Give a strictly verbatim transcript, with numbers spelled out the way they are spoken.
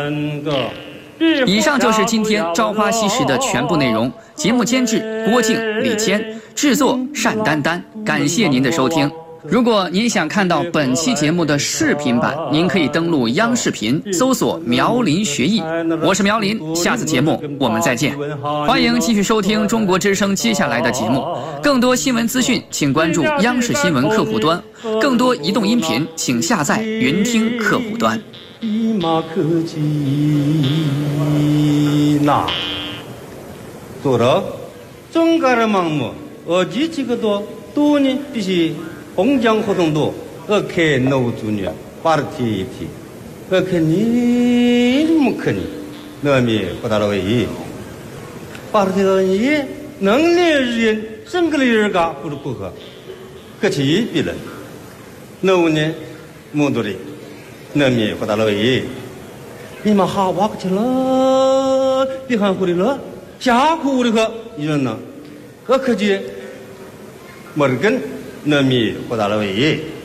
以上就是今天《朝花夕拾》的全部内容。节目监制郭靖、李谦，制作单丹丹。感谢您的收听。如果您想看到本期节目的视频版，您可以登录央视频搜索苗林学艺。我是苗林，下次节目我们再见。欢迎继续收听中国之声接下来的节目。更多新闻资讯，请关注央视新闻客户端。更多移动音频，请下载云听客户端。 홍장호동도 어케 노주냐 파르티티 어케니 무크니 너미 보다로이 파르티니 능리人生个人가 부르고가 그치 빌은 너우네 모도리 너미 보다로이 이마 하와크칠라 비한후리라 자쿠리가 이런나 어크지 머르근 너미 보다로이